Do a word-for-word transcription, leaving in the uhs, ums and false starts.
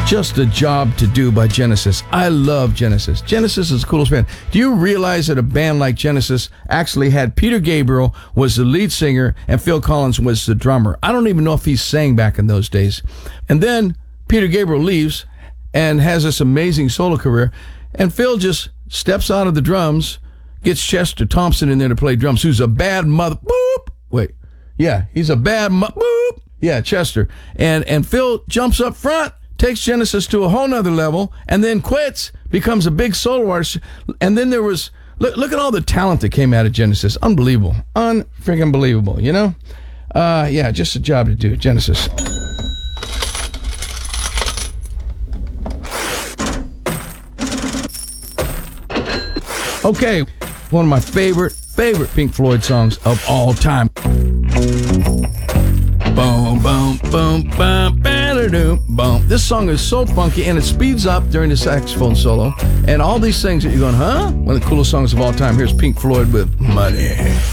Just a Job to Do by Genesis. I love Genesis. Genesis is the coolest band. Do you realize that a band like Genesis actually had Peter Gabriel was the lead singer and Phil Collins was the drummer? I don't even know if he sang back in those days. And then Peter Gabriel leaves and has this amazing solo career, and Phil just steps out of the drums, gets Chester Thompson in there to play drums, who's a bad mother... Boop! Wait. Yeah, he's a bad... Mo- boop! Yeah, Chester. And, and Phil jumps up front, takes Genesis to a whole nother level, and then quits, becomes a big solo artist. And then there was, look, look at all the talent that came out of Genesis. Unbelievable. Un-freaking believable, you know? Uh, yeah, just a job to do. Genesis. Okay, one of my favorite, favorite Pink Floyd songs of all time. Boom, boom, boom, boom, ba-da-doo, boom. This song is so funky, and it speeds up during the saxophone solo. And all these things that you're going, huh? One of the coolest songs of all time. Here's Pink Floyd with Money.